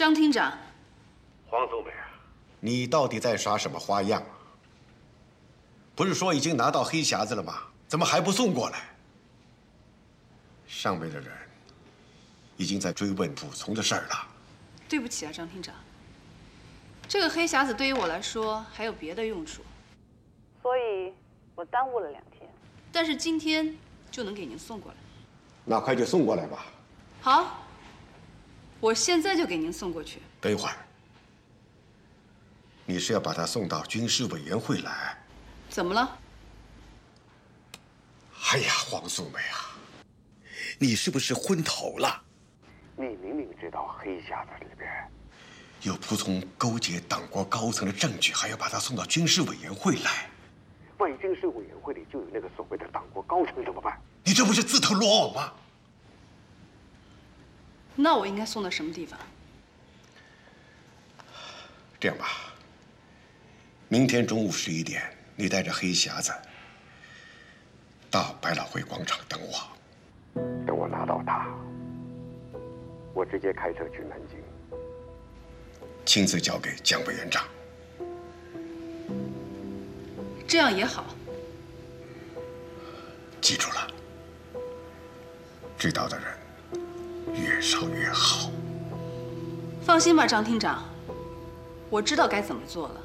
张厅长， 黄素梅啊，你到底在耍什么花样？不是说已经拿到黑匣子了吗？怎么还不送过来？上面的人已经在追问卜从的事儿了。 对不起啊，张厅长，这个黑匣子对于我来说还有别的用处，所以我耽误了2天。但是今天就能给您送过来。 那快就送过来吧。 好，我现在就给您送过去。 等一会儿，你是要把它送到军事委员会来？ 怎么了？ 哎呀，黄素梅啊，你是不是昏头了？你明明知道黑匣子里边有蒲从勾结党国高层的证据，还要把它送到军事委员会来。万一军事委员会里就有那个所谓的党国高层怎么办？你这不是自投罗网吗？ 那我应该送到什么地方？ 这样吧，明天中午11点，你带着黑匣子到百老汇广场等我。等我拿到它，我直接开车去南京，亲自交给蒋委员长。 这样也好。 记住了，知道的人越少越好。 放心吧，张厅长，我知道该怎么做了。